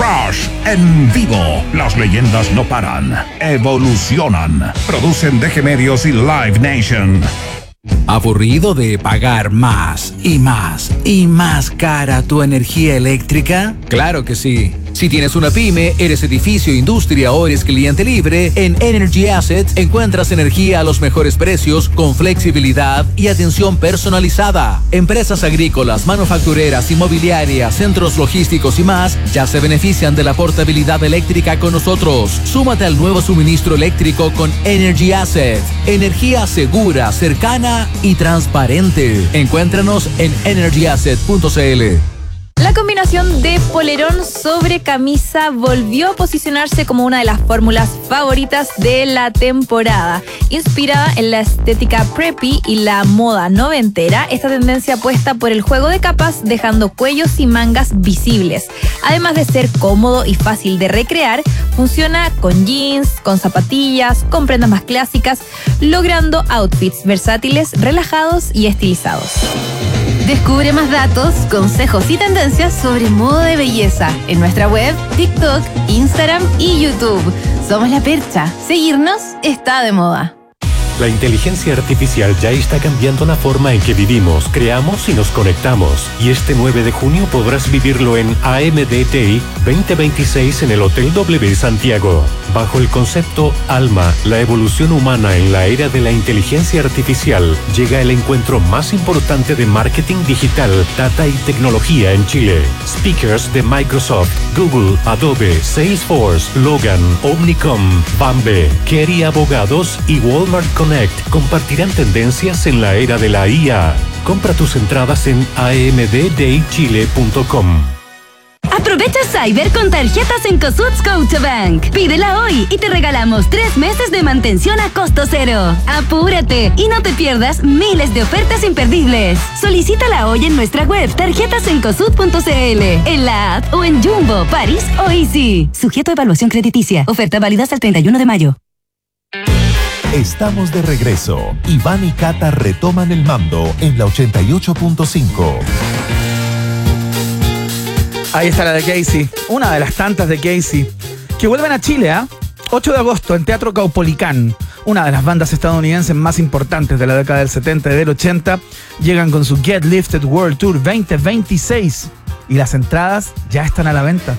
Rush en vivo. Las leyendas no paran, evolucionan. Producen DG Medios y Live Nation. ¿Aburrido de pagar más y más y más cara tu energía eléctrica? Claro que sí. Si tienes una pyme, eres edificio, industria o eres cliente libre, en Energy Assets encuentras energía a los mejores precios con flexibilidad y atención personalizada. Empresas agrícolas, manufactureras, inmobiliarias, centros logísticos y más ya se benefician de la portabilidad eléctrica con nosotros. Súmate al nuevo suministro eléctrico con Energy Assets. Energía segura, cercana y transparente. Encuéntranos en energyasset.cl. La combinación de polerón sobre camisa volvió a posicionarse como una de las fórmulas favoritas de la temporada. Inspirada en la estética preppy y la moda noventera, esta tendencia apuesta por el juego de capas, dejando cuellos y mangas visibles. Además de ser cómodo y fácil de recrear, funciona con jeans, con zapatillas, con prendas más clásicas, logrando outfits versátiles, relajados y estilizados. Descubre más datos, consejos y tendencias sobre moda de belleza en nuestra web, TikTok, Instagram y YouTube. Somos La Percha. Seguirnos está de moda. La inteligencia artificial ya está cambiando la forma en que vivimos, creamos y nos conectamos. Y este 9 de junio podrás vivirlo en AMDTI 2026 en el Hotel W Santiago. Bajo el concepto Alma, la evolución humana en la era de la inteligencia artificial, llega el encuentro más importante de marketing digital, data y tecnología en Chile. Speakers de Microsoft, Google, Adobe, Salesforce, Logan, Omnicom, Bambe, Kerry Abogados y Walmart Connect compartirán tendencias en la era de la IA. Compra tus entradas en amddaychile.com. Aprovecha Cyber con tarjetas en Cosup Scotiabank. Pídela hoy y te regalamos 3 meses de mantención a costo cero. Apúrate y no te pierdas miles de ofertas imperdibles. Solicítala hoy en nuestra web tarjetasencosud.cl, en la app o en Jumbo, París o Easy. Sujeto a evaluación crediticia. Oferta válida hasta el 31 de mayo. Estamos de regreso. Iván y Cata retoman el mando en la 88.5. Ahí está la de Casey, una de las tantas de Casey, que vuelven a Chile, 8 de agosto en Teatro Caupolicán, una de las bandas estadounidenses más importantes de la década del 70 y del 80, llegan con su Get Lifted World Tour 2026 y las entradas ya están a la venta.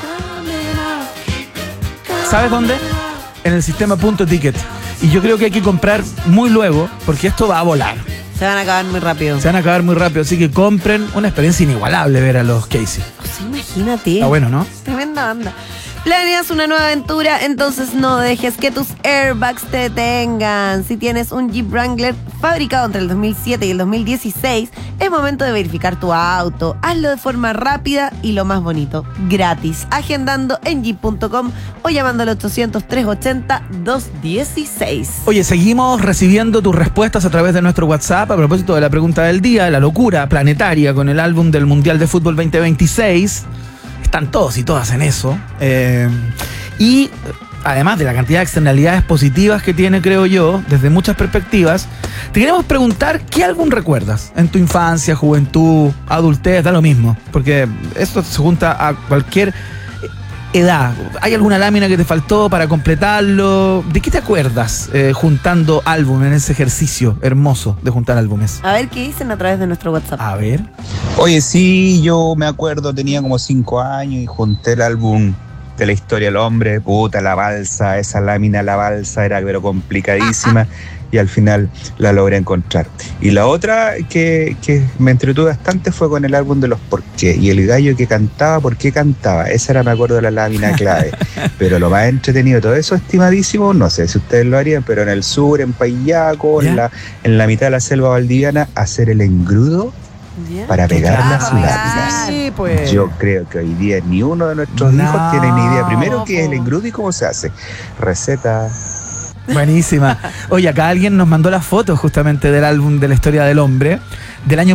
¿Sabes dónde? En el sistema Punto Ticket. Y yo creo que hay que comprar muy luego, porque esto va a volar. Se van a acabar muy rápido. Se van a acabar muy rápido, así que compren. Una experiencia inigualable ver a los Casey. O sea, imagínate. Está bueno, ¿no? Tremenda banda. ¿Planeas una nueva aventura? Entonces no dejes que tus airbags te detengan. Si tienes un Jeep Wrangler fabricado entre el 2007 y el 2016, es momento de verificar tu auto. Hazlo de forma rápida y lo más bonito, gratis. Agendando en jeep.com o llamando al 800-380-216. Oye, seguimos recibiendo tus respuestas a través de nuestro WhatsApp a propósito de la pregunta del día, la locura planetaria con el álbum del Mundial de Fútbol 2026. Están todos y todas en eso. Y además de la cantidad de externalidades positivas que tiene, creo yo, desde muchas perspectivas, te queremos preguntar qué álbum recuerdas en tu infancia, juventud, adultez, da lo mismo, porque esto se junta a cualquier edad. ¿Hay alguna lámina que te faltó para completarlo? ¿De qué te acuerdas juntando álbumes en ese ejercicio hermoso de juntar álbumes? A ver qué dicen a través de nuestro WhatsApp. A ver. Oye, sí, yo me acuerdo, tenía como 5 años y junté el álbum de la historia del hombre. Puta, la balsa, esa lámina, la balsa era pero complicadísima. Y al final la logré encontrar. Y la otra que me entretuve bastante fue con el álbum de los Por qué. Y el gallo que cantaba, ¿por qué cantaba? Esa era, me acuerdo, de la lámina clave. Pero lo más entretenido de todo eso, estimadísimo, no sé si ustedes lo harían, pero en el sur, en Payaco, en la mitad de la selva valdiviana, hacer el engrudo para pegar las láminas. Sí, pues. Yo creo que hoy día ni uno de nuestros hijos tiene ni idea primero qué es el engrudo y cómo se hace. Receta. Buenísima. Oye, acá alguien nos mandó las fotos justamente del álbum de la historia del hombre del año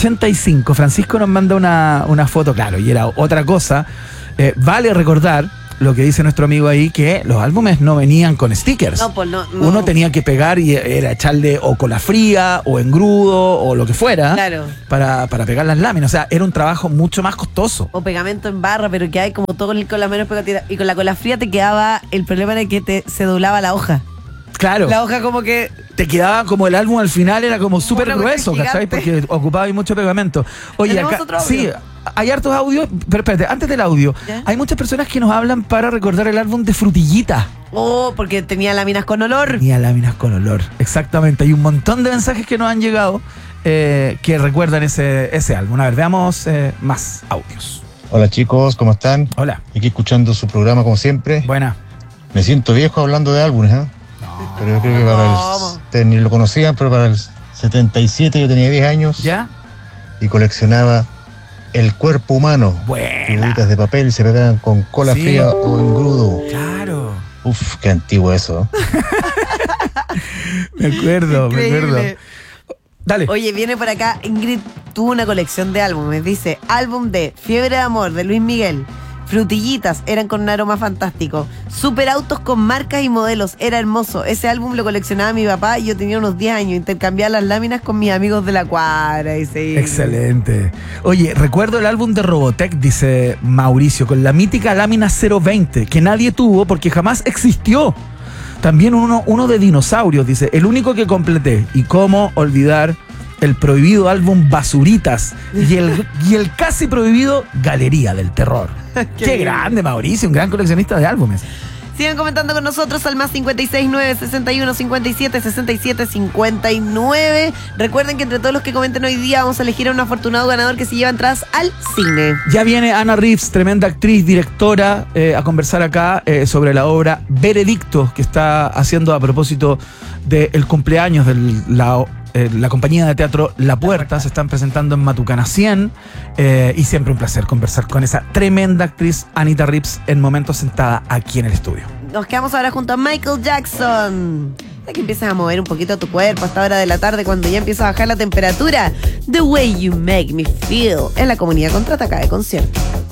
1985. Francisco nos manda una foto, claro, y era otra cosa. Vale recordar lo que dice nuestro amigo ahí, que los álbumes no venían con stickers. No, pues no. Uno tenía que pegar y era echarle o cola fría o engrudo o lo que fuera. Claro. Para pegar las láminas. O sea, era un trabajo mucho más costoso. O pegamento en barra, pero que hay como todo con las manos pegatinas. Y con la cola fría te quedaba, el problema era que se doblaba la hoja. Claro. La hoja como que... Te quedaba como el álbum al final era como súper una grueso, cuestión ¿cachai? gigante. Porque ocupaba ahí mucho pegamento. Oye, ¿Tenemos acá otro audio? sí, hay hartos audios, pero espérate, antes del audio, ¿Ya? hay muchas personas que nos hablan para recordar el álbum de Frutillita. Oh, porque tenía láminas con olor. Tenía láminas con olor, exactamente. Hay un montón de mensajes que nos han llegado que recuerdan ese álbum. A ver, veamos más audios. Hola chicos, ¿cómo están? Hola. Aquí escuchando su programa como siempre. Buena. Me siento viejo hablando de álbumes, ¿eh? Pero yo creo que ustedes ni lo conocían, pero para el 77 yo tenía 10 años. ¿Ya? Y coleccionaba El Cuerpo Humano. Buena. Figuritas de papel, se pegaban con cola Sí. fría o engrudo. Claro. Uf, qué antiguo eso. Me acuerdo. Increíble. Dale. Oye, viene por acá, Ingrid tuvo una colección de álbumes. Dice, álbum de Fiebre de Amor de Luis Miguel. Frutillitas, eran con un aroma fantástico. Superautos con marcas y modelos, era hermoso. Ese álbum lo coleccionaba mi papá y yo tenía unos 10 años. Intercambiaba las láminas con mis amigos de la cuadra. Dice. Excelente. Oye, recuerdo el álbum de Robotech, dice Mauricio, con la mítica lámina 020, que nadie tuvo porque jamás existió. También uno de dinosaurios, dice, el único que completé. Y cómo olvidar el prohibido álbum Basuritas y el casi prohibido Galería del Terror. Qué grande, Mauricio, un gran coleccionista de álbumes. Sigan comentando con nosotros al más 569 61 57 67 59. Recuerden que entre todos los que comenten hoy día vamos a elegir a un afortunado ganador que se lleva entradas al cine. Ya viene Anna Reeves, tremenda actriz, directora, a conversar acá sobre la obra Veredicto, que está haciendo a propósito del cumpleaños de la compañía de teatro La Puerta. Se están presentando en Matucana 100 y siempre un placer conversar con esa tremenda actriz Anita Reeves en momentos sentada aquí en el estudio. Nos quedamos ahora junto a Michael Jackson. Para que empieces a mover un poquito tu cuerpo a esta hora de la tarde cuando ya empieza a bajar la temperatura. The Way You Make Me Feel en la comunidad Contraataca de concierto.